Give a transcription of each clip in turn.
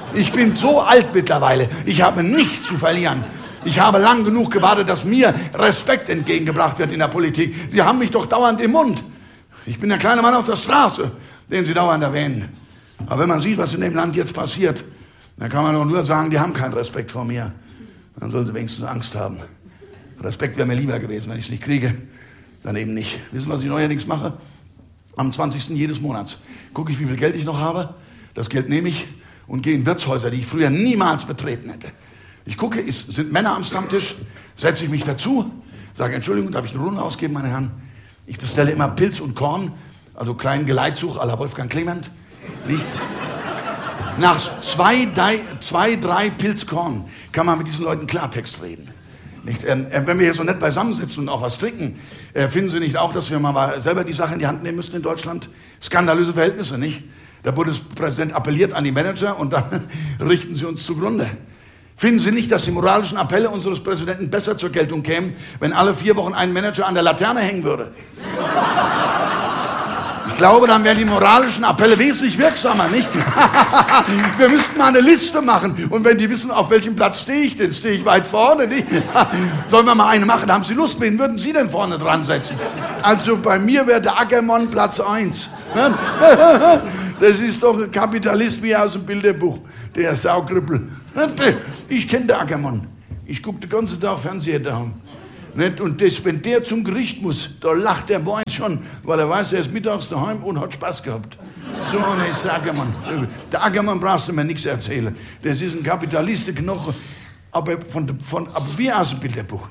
Ich bin so alt mittlerweile. Ich habe nichts zu verlieren. Ich habe lang genug gewartet, dass mir Respekt entgegengebracht wird in der Politik. Sie haben mich doch dauernd im Mund. Ich bin der kleine Mann auf der Straße, den Sie dauernd erwähnen. Aber wenn man sieht, was in dem Land jetzt passiert, dann kann man doch nur sagen, die haben keinen Respekt vor mir. Dann sollen sie wenigstens Angst haben. Respekt wäre mir lieber gewesen, wenn ich es nicht kriege. Dann eben nicht. Wissen Sie, was ich neuerdings mache? Am 20. jedes Monats gucke ich, wie viel Geld ich noch habe. Das Geld nehme ich und gehe in Wirtshäuser, die ich früher niemals betreten hätte. Ich gucke, es sind Männer am Stammtisch, setze ich mich dazu, sage, Entschuldigung, darf ich eine Runde ausgeben, meine Herren? Ich bestelle immer Pilz und Korn, also kleinen Geleitsuch à la Wolfgang Clement. Nicht? Nach 2-3 Pilzkorn kann man mit diesen Leuten Klartext reden. Nicht? Wenn wir hier so nett beisammensitzen und auch was trinken, finden Sie nicht auch, dass wir mal selber die Sache in die Hand nehmen müssen in Deutschland? Skandalöse Verhältnisse, nicht? Der Bundespräsident appelliert an die Manager und dann richten sie uns zugrunde. Finden Sie nicht, dass die moralischen Appelle unseres Präsidenten besser zur Geltung kämen, wenn alle 4 Wochen ein Manager an der Laterne hängen würde? Ich glaube, dann wären die moralischen Appelle wesentlich wirksamer, nicht? Wir müssten mal eine Liste machen. Und wenn die wissen, auf welchem Platz stehe ich denn? Stehe ich weit vorne, nicht? Sollen wir mal eine machen? Haben Sie Lust? Wen würden Sie denn vorne dran setzen? Also bei mir wäre der Ackermann Platz 1. Das ist doch ein Kapitalist wie aus dem Bilderbuch. Der Saukrüppel. Ich kenne den Ackermann. Ich gucke den ganzen Tag Fernseher daheim. Und das, wenn der zum Gericht muss, da lacht der Boy schon, weil er weiß, er ist mittags daheim und hat Spaß gehabt. So einer ist der Ackermann. Der Ackermann brauchst du mir nichts erzählen. Das ist ein Kapitalist, der Knochen. Aber wie aus dem Bilderbuch.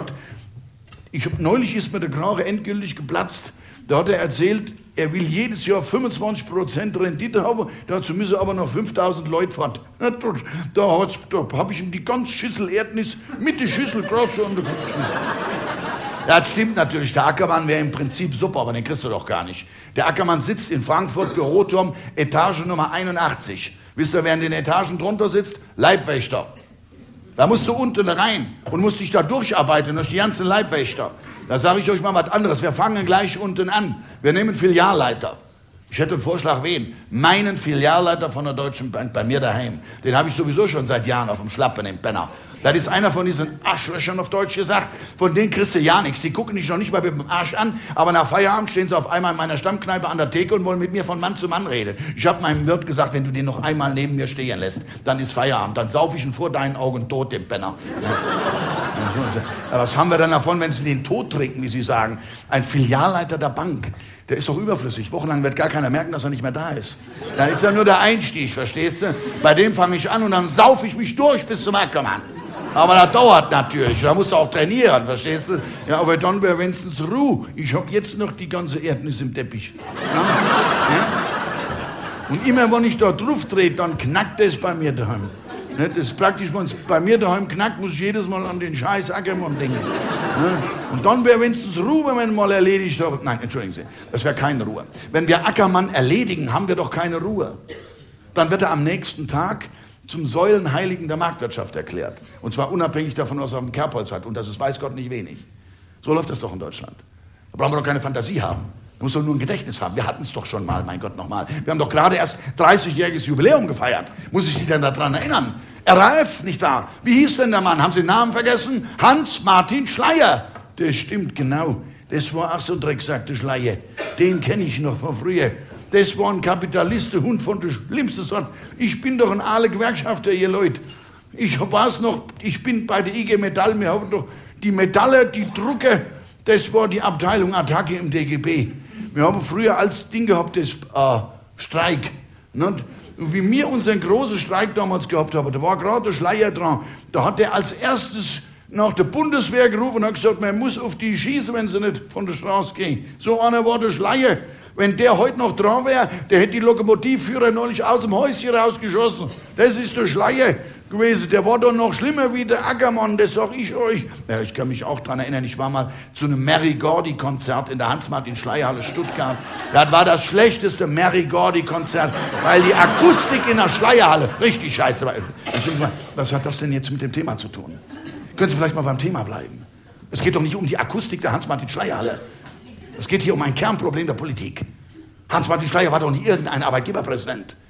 Neulich ist mir der Kragen endgültig geplatzt. Da hat er erzählt, er will jedes Jahr 25% Rendite haben, dazu müssen aber noch 5000 Leute fort. Da habe ich ihm die ganze Schüssel Erdnis mit der Schüssel gerade so an den Kopf geschmissen. Ja, das stimmt natürlich, der Ackermann wäre im Prinzip super, aber den kriegst du doch gar nicht. Der Ackermann sitzt in Frankfurt, Büroturm, Etage Nummer 81. Wisst ihr, wer in den Etagen drunter sitzt? Leibwächter. Da musst du unten rein und musst dich da durcharbeiten durch die ganzen Leibwächter. Da sage ich euch mal was anderes. Wir fangen gleich unten an. Wir nehmen Filialleiter. Ich hätte einen Vorschlag, wen? Meinen Filialleiter von der Deutschen Bank bei mir daheim. Den habe ich sowieso schon seit Jahren auf dem Schlappen, den Penner. Das ist einer von diesen Arschlöchern auf Deutsch gesagt. Von denen kriegst du ja nichts. Die gucken dich noch nicht mal mit dem Arsch an, aber nach Feierabend stehen sie auf einmal in meiner Stammkneipe an der Theke und wollen mit mir von Mann zu Mann reden. Ich habe meinem Wirt gesagt, wenn du den noch einmal neben mir stehen lässt, dann ist Feierabend. Dann sauf ich ihn vor deinen Augen tot, den Penner. Aber was haben wir dann davon, wenn sie den Tod trinken, wie sie sagen? Ein Filialleiter der Bank. Der ist doch überflüssig. Wochenlang wird gar keiner merken, dass er nicht mehr da ist. Da ist ja nur der Einstieg, verstehst du? Bei dem fange ich an und dann saufe ich mich durch bis zum Ackermann. Aber das dauert natürlich. Da musst du auch trainieren, verstehst du? Ja, aber dann wäre wenigstens Ruhe. Ich habe jetzt noch die ganze Erdnuss im Teppich. Ja? Und immer, wenn ich da drauf trete, dann knackt es bei mir daheim. Das ist praktisch, wenn es bei mir daheim knackt, muss ich jedes Mal an den scheiß Ackermann denken. Und dann wäre wenigstens Ruhe, wenn wir ihn mal erledigt haben. Nein, entschuldigen Sie, das wäre keine Ruhe. Wenn wir Ackermann erledigen, haben wir doch keine Ruhe. Dann wird er am nächsten Tag zum Säulenheiligen der Marktwirtschaft erklärt. Und zwar unabhängig davon, was er auf dem Kerbholz hat. Und das ist, weiß Gott, nicht wenig. So läuft das doch in Deutschland. Da brauchen wir doch keine Fantasie haben. Da muss doch nur ein Gedächtnis haben. Wir hatten es doch schon mal, mein Gott, nochmal. Wir haben doch gerade erst 30-jähriges Jubiläum gefeiert. Muss ich Sie denn daran erinnern? RAF, nicht da. Wie hieß denn der Mann? Haben Sie den Namen vergessen? Hans-Martin Schleyer. Das stimmt, genau. Das war auch so ein Drecksack, der Schleyer. Den kenne ich noch von früher. Das war ein Kapitalist, der Hund von der schlimmsten Sorte. Ich bin doch ein aller Gewerkschafter, ihr Leute. Ich weiß noch, ich bin bei der IG Metall, wir haben doch die Metalle, die Drucke, das war die Abteilung Attacke im DGB. Wir haben früher als Ding gehabt, das Streik. Und wie wir unseren großen Streik damals gehabt haben, da war gerade der Schleyer dran. Da hat er als erstes nach der Bundeswehr gerufen und hat gesagt, man muss auf die schießen, wenn sie nicht von der Straße gehen. So einer war der Schleyer. Wenn der heute noch dran wäre, der hätte die Lokomotivführer neulich aus dem Häuschen rausgeschossen. Das ist der Schleyer gewesen. Der war doch noch schlimmer wie der Ackermann, das sag ich euch. Ja, ich kann mich auch daran erinnern, ich war mal zu einem Mary Gordy-Konzert in der Hans-Martin-Schleyer-Halle Stuttgart. Das war das schlechteste Mary Gordy-Konzert, weil die Akustik in der Schleierhalle richtig scheiße war. Was hat das denn jetzt mit dem Thema zu tun? Können Sie vielleicht mal beim Thema bleiben? Es geht doch nicht um die Akustik der Hans-Martin-Schleyer-Halle. Es geht hier um ein Kernproblem der Politik. Hans-Martin Schleyer war doch nicht irgendein Arbeitgeberpräsident,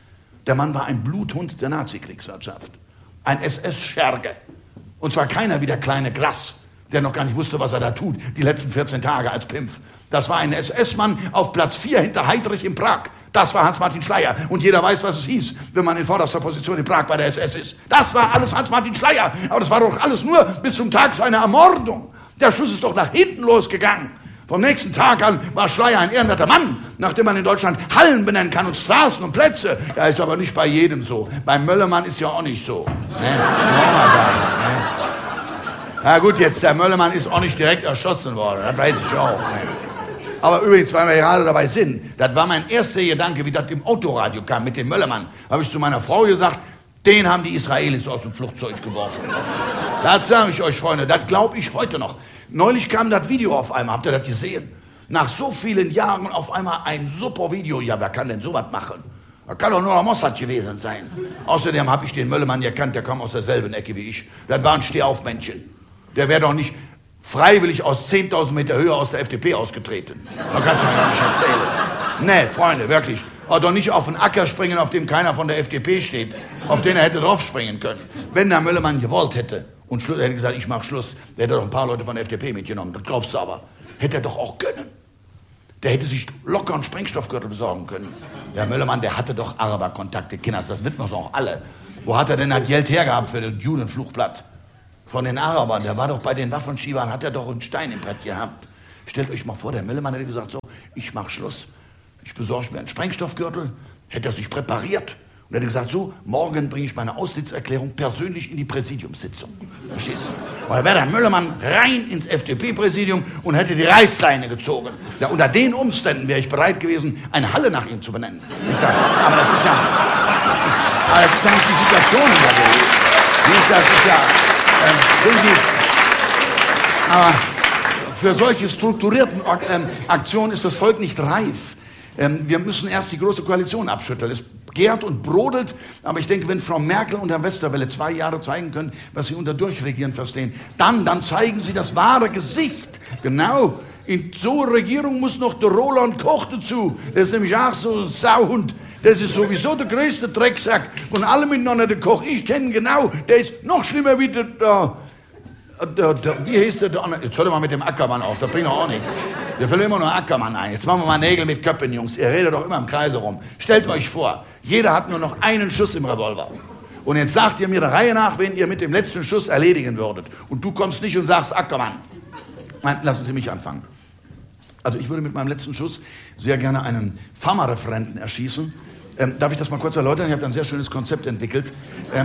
Der Mann war ein Bluthund der Nazi-Kriegswirtschaft. Ein SS-Scherge. Und zwar keiner wie der kleine Grass, der noch gar nicht wusste, was er da tut, die letzten 14 Tage als Pimpf. Das war ein SS-Mann auf Platz 4 hinter Heydrich in Prag. Das war Hans-Martin Schleyer. Und jeder weiß, was es hieß, wenn man in vorderster Position in Prag bei der SS ist. Das war alles Hans-Martin Schleyer. Aber das war doch alles nur bis zum Tag seiner Ermordung. Der Schuss ist doch nach hinten losgegangen. Vom nächsten Tag an war Schleyer ein ehrenwerter Mann, nachdem man in Deutschland Hallen benennen kann und Straßen und Plätze. Ja, ist aber nicht bei jedem so. Beim Möllermann ist ja auch nicht so. Ne? Na gut, jetzt, der Möllermann ist auch nicht direkt erschossen worden. Das weiß ich auch. Ne? Aber übrigens, weil wir gerade dabei sind, das war mein erster Gedanke, wie das im Autoradio kam mit dem Möllermann. Habe ich zu meiner Frau gesagt, den haben die Israelis aus dem Flugzeug geworfen. Das sage ich euch, Freunde, das glaube ich heute noch. Neulich kam das Video auf einmal, habt ihr das gesehen? Nach so vielen Jahren auf einmal ein super Video. Ja, wer kann denn sowas machen? Das kann doch nur der Mossad gewesen sein. Außerdem habe ich den Möllermann gekannt, der kam aus derselben Ecke wie ich. Das war ein Stehaufmännchen. Der wäre doch nicht freiwillig aus 10.000 Meter Höhe aus der FDP ausgetreten. Da kannst du mir doch nicht erzählen. Nee, Freunde, wirklich. Aber doch nicht auf einen Acker springen, auf dem keiner von der FDP steht, auf den er hätte drauf springen können. Wenn der Möllermann gewollt hätte und hätte gesagt, ich mache Schluss, der hätte doch ein paar Leute von der FDP mitgenommen, das glaubst du aber. Hätte er doch auch können. Der hätte sich locker einen Sprengstoffgürtel besorgen können. Der Möllermann, der hatte doch Araberkontakte, Kinders, das wissen wir auch alle. Wo hat er denn das Geld hergehabt für das Judenflugblatt? Von den Arabern, der war doch bei den Waffenschiebern, hat er doch einen Stein im Brett gehabt. Stellt euch mal vor, der Möllermann hätte gesagt, so, ich mach Schluss, ich besorge mir einen Sprengstoffgürtel, hätte er sich präpariert und hätte gesagt, so, morgen bringe ich meine Austrittserklärung persönlich in die Präsidiumssitzung. Verstehst du? Und dann wäre der Möllermann rein ins FDP-Präsidium und hätte die Reißleine gezogen. Ja, unter den Umständen wäre ich bereit gewesen, eine Halle nach ihm zu benennen. Aber das ist ja nicht die Situation, in der wir leben. Das ist ja... Aber für solche strukturierten Aktionen ist das Volk nicht reif. Wir müssen erst die Große Koalition abschütteln. Es gärt und brodelt, aber ich denke, wenn Frau Merkel und Herr Westerwelle 2 Jahre zeigen können, was sie unter Durchregieren verstehen, dann zeigen sie das wahre Gesicht. Genau. In so einer Regierung muss noch der Roland Koch dazu. Der ist nämlich auch so ein Sauhund. Das ist sowieso der größte Drecksack von allem miteinander, der Koch. Ich kenne ihn genau. Der ist noch schlimmer wie der wie hieß der? Jetzt hört mal mit dem Ackermann auf, da bringt auch nichts. Wir fällt immer nur Ackermann ein. Jetzt machen wir mal Nägel mit Köppen, Jungs. Ihr redet doch immer im Kreise rum. Stellt euch vor, jeder hat nur noch einen Schuss im Revolver. Und jetzt sagt ihr mir der Reihe nach, wen ihr mit dem letzten Schuss erledigen würdet. Und du kommst nicht und sagst Ackermann. Nein, lassen Sie mich anfangen. Also ich würde mit meinem letzten Schuss sehr gerne einen Pharma-Referenten erschießen. Darf ich das mal kurz erläutern? Ich habe da ein sehr schönes Konzept entwickelt.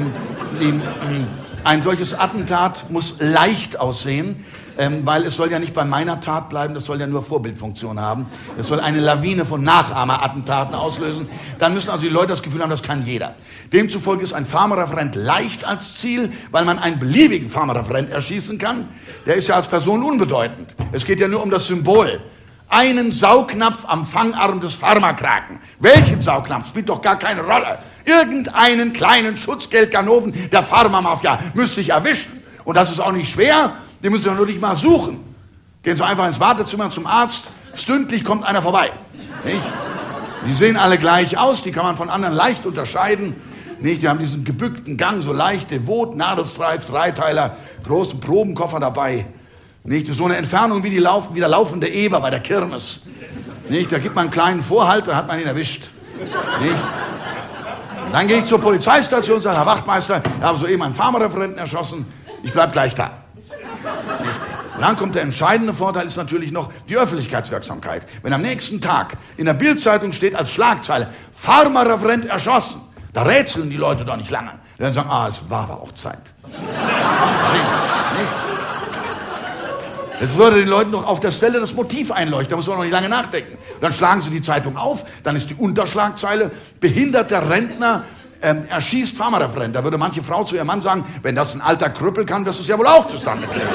Ein solches Attentat muss leicht aussehen, weil es soll ja nicht bei meiner Tat bleiben, das soll ja nur Vorbildfunktion haben. Es soll eine Lawine von Nachahmerattentaten auslösen. Dann müssen also die Leute das Gefühl haben, das kann jeder. Demzufolge ist ein Pharmareferent leicht als Ziel, weil man einen beliebigen Pharmareferent erschießen kann. Der ist ja als Person unbedeutend. Es geht ja nur um das Symbol. Einen Saugnapf am Fangarm des Pharmakraken. Welchen Saugnapf? Spielt doch gar keine Rolle. Irgendeinen kleinen Schutzgeldganoven der Pharmamafia müsste ich erwischen. Und das ist auch nicht schwer, den müssen wir nur nicht mal suchen. Gehen Sie einfach ins Wartezimmer zum Arzt, stündlich kommt einer vorbei. Nicht? Die sehen alle gleich aus, die kann man von anderen leicht unterscheiden. Nicht? Die haben diesen gebückten Gang, so leicht devot, Nadelstreif, Dreiteiler, großen Probenkoffer dabei. Nicht? So eine Entfernung wie der laufende Eber bei der Kirmes. Nicht? Da gibt man einen kleinen Vorhalt, da hat man ihn erwischt. Nicht? Dann gehe ich zur Polizeistation und sage, Herr Wachtmeister, ich habe soeben einen Pharmareferenten erschossen, ich bleibe gleich da. Nicht? Und dann kommt der entscheidende Vorteil, ist natürlich noch die Öffentlichkeitswirksamkeit. Wenn am nächsten Tag in der Bild-Zeitung steht als Schlagzeile, Pharmareferent erschossen, da rätseln die Leute doch nicht lange. Die werden sagen, es war aber auch Zeit. Nicht? Es würde den Leuten doch auf der Stelle das Motiv einleuchten, da muss man noch nicht lange nachdenken. Dann schlagen sie die Zeitung auf, dann ist die Unterschlagzeile, behinderter Rentner erschießt Pharmareferent. Da würde manche Frau zu ihrem Mann sagen, wenn das ein alter Krüppel kann, wirst du es ja wohl auch zustande kriegen.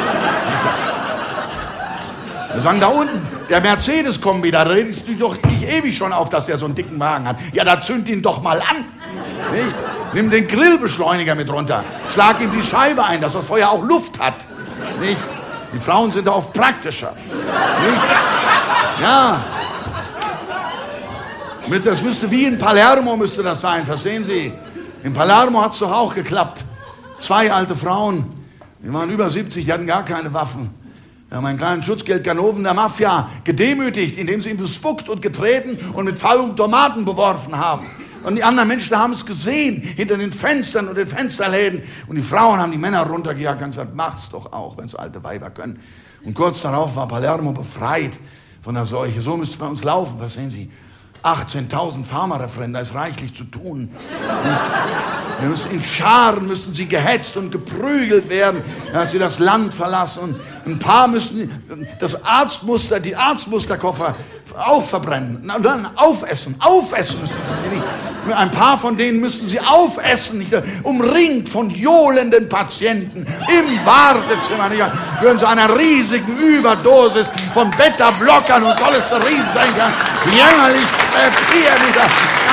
Wir sagen, da unten, der Mercedes-Kombi, da redest du doch nicht ewig schon auf, dass der so einen dicken Wagen hat. Ja, da zünd ihn doch mal an. Nicht? Nimm den Grillbeschleuniger mit runter, schlag ihm die Scheibe ein, dass das Feuer auch Luft hat. Nicht? Die Frauen sind da oft praktischer. Nicht? Ja. Das müsste wie in Palermo müsste das sein, verstehen Sie? In Palermo hat es doch auch geklappt. 2 alte Frauen, die waren über 70, die hatten gar keine Waffen. Wir haben einen kleinen Schutzgeldganoven der Mafia gedemütigt, indem sie ihn bespuckt und getreten und mit faulen Tomaten beworfen haben. Und die anderen Menschen haben es gesehen, hinter den Fenstern und den Fensterläden. Und die Frauen haben die Männer runtergejagt und gesagt, macht's doch auch, wenn es alte Weiber können. Und kurz darauf war Palermo befreit von der Seuche. So müsste es bei uns laufen, verstehen Sie? 18.000 Pharmareferenten, da ist reichlich zu tun. Wir müssen in Scharen müssten sie gehetzt und geprügelt werden, dass sie das Land verlassen. Und ein paar müssen die Arztmusterkoffer auch verbrennen. Und dann aufessen müssen sie. Ein paar von denen müssen sie aufessen, nicht, umringt von johlenden Patienten im Wartezimmer. Nicht, hören zu einer riesigen Überdosis von Beta-Blockern und Cholesterinsenkern. Jämmerlich, wieder.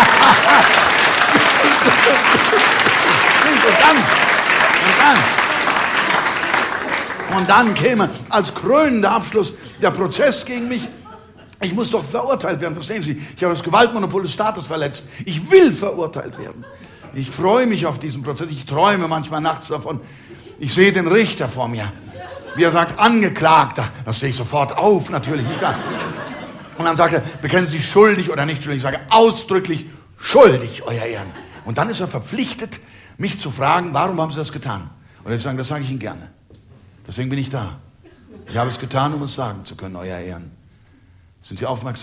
Und dann käme als krönender Abschluss der Prozess gegen mich. Ich muss doch verurteilt werden, verstehen Sie? Ich habe das Gewaltmonopol des Staates verletzt. Ich will verurteilt werden. Ich freue mich auf diesen Prozess. Ich träume manchmal nachts davon. Ich sehe den Richter vor mir. Wie er sagt, Angeklagter. Da stehe ich sofort auf, natürlich nicht da. Und dann sagt er, bekennen Sie sich schuldig oder nicht schuldig? Ich sage ausdrücklich schuldig, Euer Ehren. Und dann ist er verpflichtet, mich zu fragen, warum haben Sie das getan? Und ich sage, das sage ich Ihnen gerne. Deswegen bin ich da. Ich habe es getan, um es sagen zu können, Euer Ehren. Sind Sie aufmerksam?